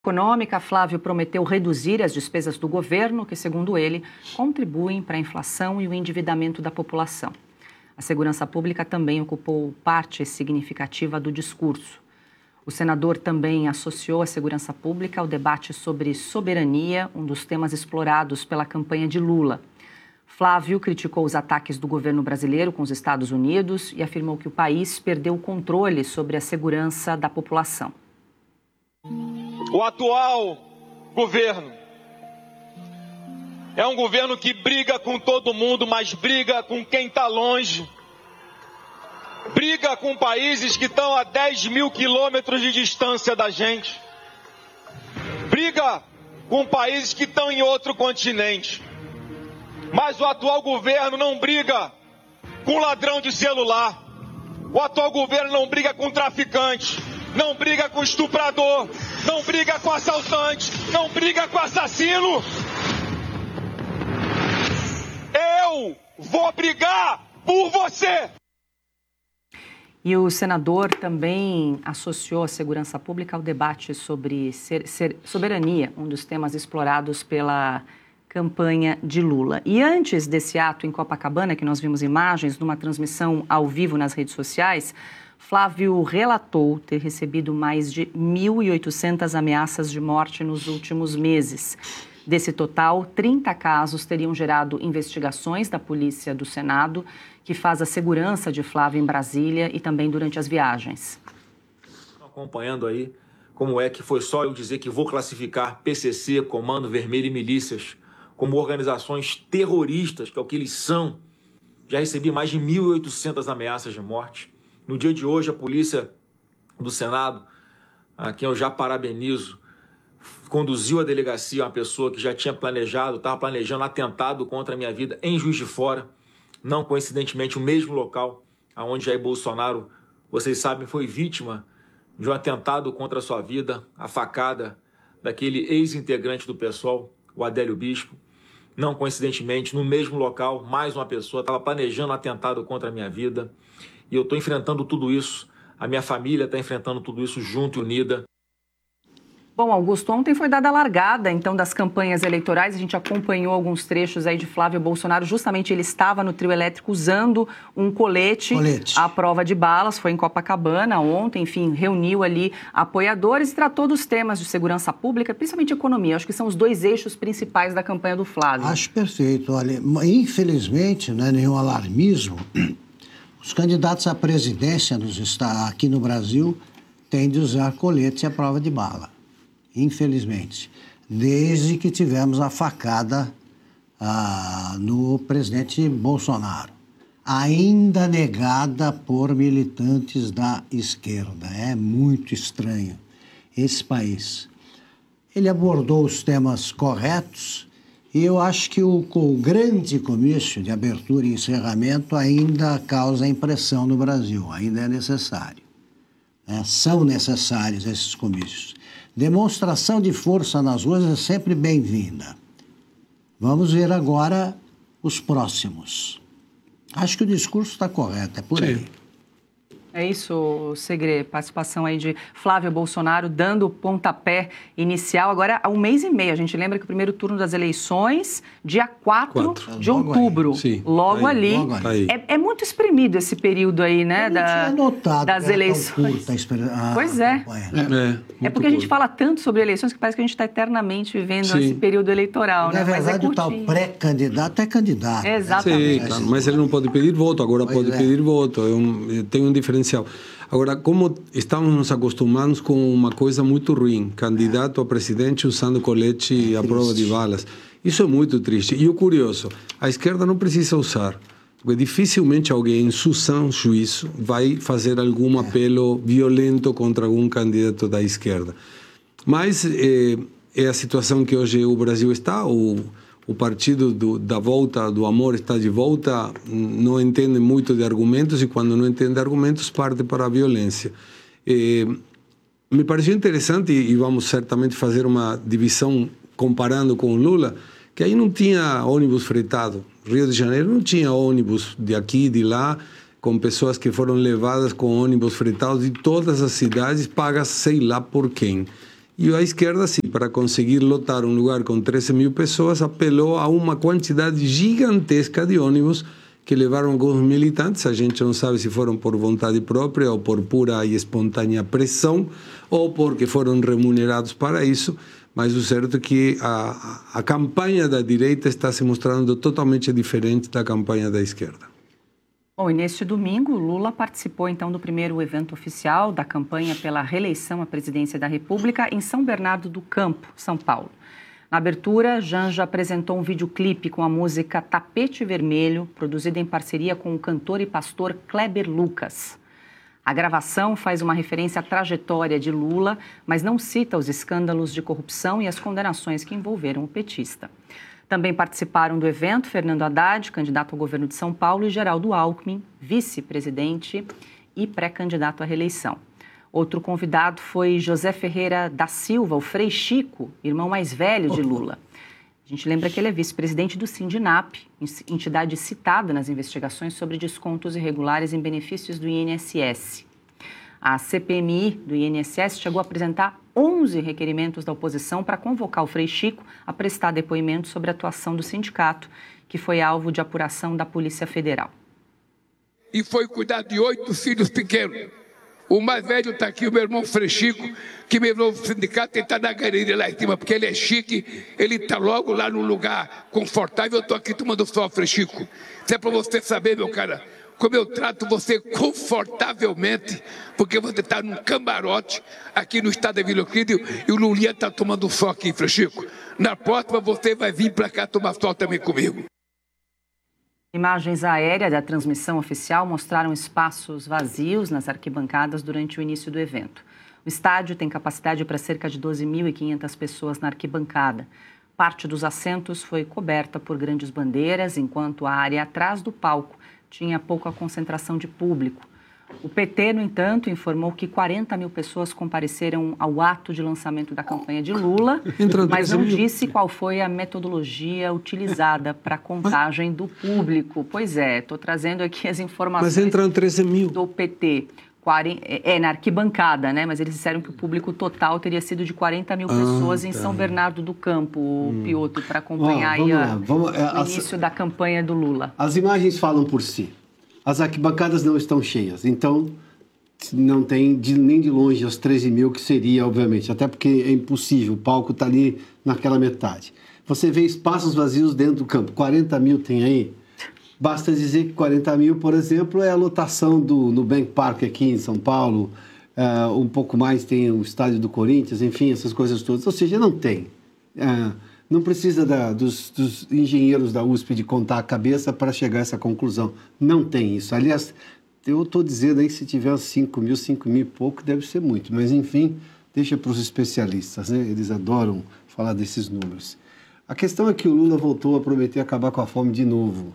Econômica, Flávio prometeu reduzir as despesas do governo, que, segundo ele, contribuem para a inflação e o endividamento da população. A segurança pública também ocupou parte significativa do discurso. O senador também associou a segurança pública ao debate sobre soberania, um dos temas explorados pela campanha de Lula. Flávio criticou os ataques do governo brasileiro com os Estados Unidos e afirmou que o país perdeu o controle sobre a segurança da população. O atual governo é um governo que briga com todo mundo, mas briga com quem está longe. Briga com países que estão a 10 mil quilômetros de distância da gente. Briga com países que estão em outro continente. Mas o atual governo não briga com ladrão de celular. O atual governo não briga com traficante. Não briga com estuprador. Não briga com assaltante. Não briga com assassino. Eu vou brigar por você. E o senador também associou a segurança pública ao debate sobre soberania, um dos temas explorados pela campanha de Lula. E antes desse ato em Copacabana, que nós vimos imagens numa transmissão ao vivo nas redes sociais, Flávio relatou ter recebido mais de 1.800 ameaças de morte nos últimos meses. Desse total, 30 casos teriam gerado investigações da Polícia do Senado, que faz a segurança de Flávio em Brasília e também durante as viagens. Acompanhando aí como é que foi só eu dizer que vou classificar PCC, Comando Vermelho e milícias como organizações terroristas, que é o que eles são. Já recebi mais de 1.800 ameaças de morte. No dia de hoje, a Polícia do Senado, a quem eu já parabenizo, conduziu à delegacia uma pessoa que já tinha estava planejando atentado contra a minha vida em Juiz de Fora. Não coincidentemente o mesmo local onde Jair Bolsonaro, vocês sabem, foi vítima de um atentado contra a sua vida, a facada daquele ex-integrante do PSOL, o Adélio Bispo. Não coincidentemente, no mesmo local, mais uma pessoa estava planejando um atentado contra a minha vida. E eu estou enfrentando tudo isso, a minha família está enfrentando tudo isso junto e unida. Bom, Augusto, ontem foi dada a largada, então, das campanhas eleitorais. A gente acompanhou alguns trechos aí de Flávio Bolsonaro. Justamente ele estava no trio elétrico usando um colete à prova de balas. Foi em Copacabana ontem, enfim, reuniu ali apoiadores e tratou dos temas de segurança pública, principalmente economia. Acho que são os dois eixos principais da campanha do Flávio. Acho perfeito. Olha, infelizmente, não é nenhum alarmismo, os candidatos à presidência aqui no Brasil têm de usar colete à prova de bala. Infelizmente, desde que tivemos a facada no presidente Bolsonaro, ainda negada por militantes da esquerda. É muito estranho esse país. Ele abordou os temas corretos e eu acho que o grande comício de abertura e encerramento ainda causa impressão no Brasil, ainda é necessário. São necessários esses comícios. Demonstração de força nas ruas é sempre bem-vinda. Vamos ver agora os próximos. Acho que o discurso está correto, é por aí. É isso, Segre, participação aí de Flávio Bolsonaro dando o pontapé inicial. Agora, há um mês e meio, a gente lembra que o primeiro turno das eleições, dia 4 de outubro, logo ali. É muito espremido esse período aí, né, das eleições. Pois é. É porque a gente fala tanto sobre eleições que parece que a gente está eternamente vivendo esse período eleitoral, né? Na verdade, o tal pré-candidato é candidato. Exatamente. Sim, claro, mas ele não pode pedir voto, agora pode pedir voto. Tem um diferencial. Agora, como estamos nos acostumando com uma coisa muito ruim, candidato a presidente usando colete à prova de balas. Isso é muito triste. E o curioso, a esquerda não precisa usar, porque dificilmente alguém em seu sã juízo vai fazer algum apelo violento contra algum candidato da esquerda. Mas é a situação que hoje o Brasil está, o partido da volta, do amor está de volta, não entende muito de argumentos e quando não entende argumentos parte para a violência. Me pareceu interessante e vamos certamente fazer uma divisão comparando com o Lula, que aí não tinha ônibus fretado. Rio de Janeiro não tinha ônibus de aqui e de lá, com pessoas que foram levadas com ônibus fretados de todas as cidades, pagas sei lá por quem. E a esquerda, sim, para conseguir lotar um lugar com 13 mil pessoas, apelou a uma quantidade gigantesca de ônibus que levaram alguns militantes. A gente não sabe se foram por vontade própria ou por pura e espontânea pressão ou porque foram remunerados para isso, mas o certo é que a campanha da direita está se mostrando totalmente diferente da campanha da esquerda. Bom, e neste domingo, Lula participou então do primeiro evento oficial da campanha pela reeleição à presidência da República em São Bernardo do Campo, São Paulo. Na abertura, Janja apresentou um videoclipe com a música Tapete Vermelho, produzida em parceria com o cantor e pastor Kleber Lucas. A gravação faz uma referência à trajetória de Lula, mas não cita os escândalos de corrupção e as condenações que envolveram o petista. Também participaram do evento Fernando Haddad, candidato ao governo de São Paulo, e Geraldo Alckmin, vice-presidente e pré-candidato à reeleição. Outro convidado foi José Ferreira da Silva, o Frei Chico, irmão mais velho de Lula. A gente lembra que ele é vice-presidente do Sindinap, entidade citada nas investigações sobre descontos irregulares em benefícios do INSS. A CPMI do INSS chegou a apresentar 11 requerimentos da oposição para convocar o Frei Chico a prestar depoimento sobre a atuação do sindicato, que foi alvo de apuração da Polícia Federal. E foi cuidar de 8 filhos pequenos. O mais velho está aqui, o meu irmão Frei Chico, que me levou para o sindicato e está na galeria lá em cima, porque ele é chique, ele está logo lá num lugar confortável. Eu estou aqui tomando sol, Frei Chico. Isso é para você saber, meu cara, como eu trato você confortavelmente, porque você está num camarote aqui no estado da Vila Euclide e o Lulinha está tomando sol aqui, Frei Chico. Na próxima você vai vir para cá tomar sol também comigo. Imagens aéreas da transmissão oficial mostraram espaços vazios nas arquibancadas durante o início do evento. O estádio tem capacidade para cerca de 12.500 pessoas na arquibancada. Parte dos assentos foi coberta por grandes bandeiras, enquanto a área atrás do palco tinha pouca concentração de público. O PT, no entanto, informou que 40 mil pessoas compareceram ao ato de lançamento da campanha de Lula, mas não disse qual foi a metodologia utilizada para a contagem do público. Pois é, estou trazendo aqui as informações do PT. Na arquibancada, né? Mas eles disseram que o público total teria sido de 40 mil pessoas em São Bernardo do Campo, Piotr, para acompanhar o início da campanha do Lula. As imagens falam por si. As arquibancadas não estão cheias, então não tem nem de longe os 13 mil que seria, obviamente, até porque é impossível, o palco está ali naquela metade. Você vê espaços vazios dentro do campo, 40 mil tem aí? Basta dizer que 40 mil, por exemplo, é a lotação do Nubank Park aqui em São Paulo, um pouco mais tem o estádio do Corinthians, enfim, essas coisas todas, ou seja, não tem. Não precisa dos engenheiros da USP de contar a cabeça para chegar a essa conclusão. Não tem isso. Aliás, eu estou dizendo aí que se tiver 5 mil e pouco, deve ser muito. Mas, enfim, deixa para os especialistas, né? Eles adoram falar desses números. A questão é que o Lula voltou a prometer acabar com a fome de novo.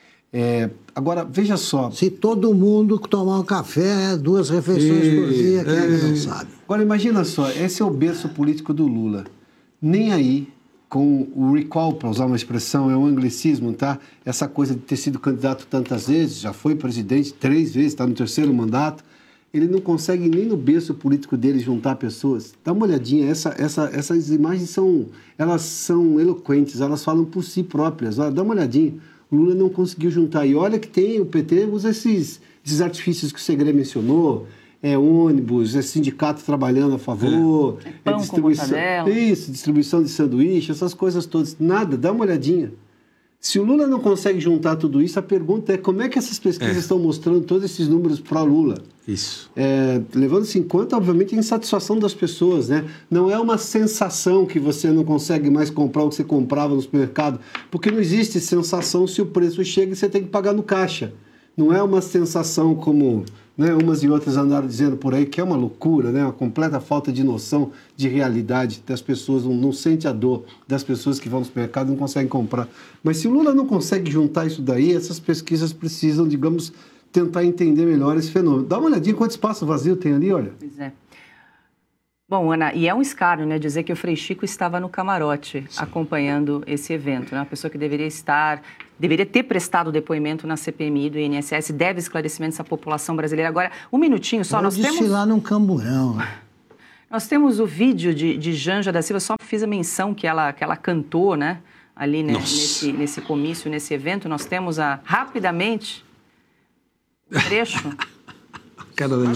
Agora, veja só. Se todo mundo tomar um café, 2 refeições por dia, quem é que não sabe? Agora, imagina só, esse é o berço político do Lula. Nem aí, com o recall, para usar uma expressão, é um anglicismo, tá? Essa coisa de ter sido candidato tantas vezes, já foi presidente 3 vezes, está no 3º mandato, ele não consegue nem no berço político dele juntar pessoas. Dá uma olhadinha, essas imagens elas são eloquentes, elas falam por si próprias. Olha, dá uma olhadinha, o Lula não conseguiu juntar. E olha que o PT usa esses artifícios que o Segre mencionou, ônibus, sindicato trabalhando a favor, pão distribuição, distribuição de sanduíche, essas coisas todas. Nada, dá uma olhadinha. Se o Lula não consegue juntar tudo isso, a pergunta é como é que essas pesquisas estão mostrando todos esses números para Lula? Isso. Levando-se em conta, obviamente, a insatisfação das pessoas, né? Não é uma sensação que você não consegue mais comprar o que você comprava no supermercado, porque não existe sensação se o preço chega e você tem que pagar no caixa. Não é uma sensação como, né, umas e outras andaram dizendo por aí, que é uma loucura, né, uma completa falta de noção de realidade das pessoas, não sente a dor das pessoas que vão no supermercado e não conseguem comprar. Mas se o Lula não consegue juntar isso daí, essas pesquisas precisam, digamos, tentar entender melhor esse fenômeno. Dá uma olhadinha quanto espaço vazio tem ali, olha. Pois é. Bom, Ana, e é um escárnio, né, dizer que o Frei Chico estava no camarote acompanhando esse evento, né? Uma pessoa que deveria ter prestado depoimento na CPMI do INSS, deve esclarecimentos à população brasileira. Agora, um minutinho só, nós temos... lá num camburão. Nós temos o vídeo de Janja da Silva, só fiz a menção que ela cantou, né? Ali né, nesse comício, nesse evento. Nós temos rapidamente, trecho. Cara